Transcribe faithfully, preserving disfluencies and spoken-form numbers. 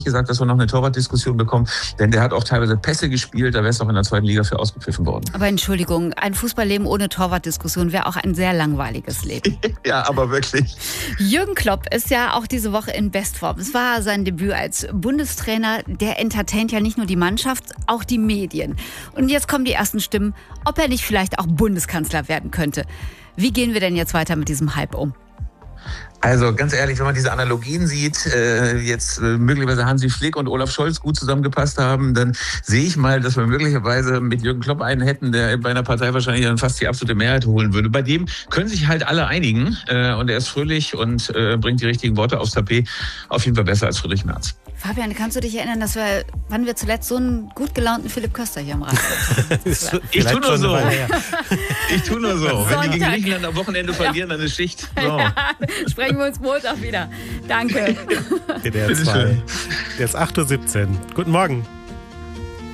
gesagt, dass wir noch eine Torwartdiskussion bekommen, denn der hat auch teilweise Pässe gespielt, da wäre es auch in der zweiten Liga für ausgepfiffen worden. Aber Entschuldigung, ein Fußballleben ohne Torwartdiskussion wäre auch ein sehr langweiliges Leben. Ja, aber wirklich. Jürgen Klopp ist ja auch diese Woche in Bestform. Es war sein Debüt als Bundestrainer. Der entertaint ja nicht nur die Mannschaft, auch die Medien. Und jetzt kommen die ersten Stimmen, ob er nicht vielleicht auch Bundeskanzler werden könnte. Wie gehen wir denn jetzt weiter mit diesem Hype um? Also ganz ehrlich, wenn man diese Analogien sieht, äh, jetzt äh, möglicherweise Hansi Flick und Olaf Scholz gut zusammengepasst haben, dann sehe ich mal, dass wir möglicherweise mit Jürgen Klopp einen hätten, der bei einer Partei wahrscheinlich dann fast die absolute Mehrheit holen würde. Bei dem können sich halt alle einigen äh, und er ist fröhlich und äh, bringt die richtigen Worte aufs Tapet. Auf jeden Fall besser als Friedrich Merz. Fabian, kannst du dich erinnern, dass wir, wann wir zuletzt so einen gut gelaunten Philipp Köster hier am Radio hatten? Ich tue nur so. Ich tue nur so. Wenn die gegen Griechenland am Wochenende verlieren, dann ist Schicht. So. Ja, sprechen wir uns Montag wieder. Danke. Der, der, der ist acht Uhr siebzehn. Guten Morgen.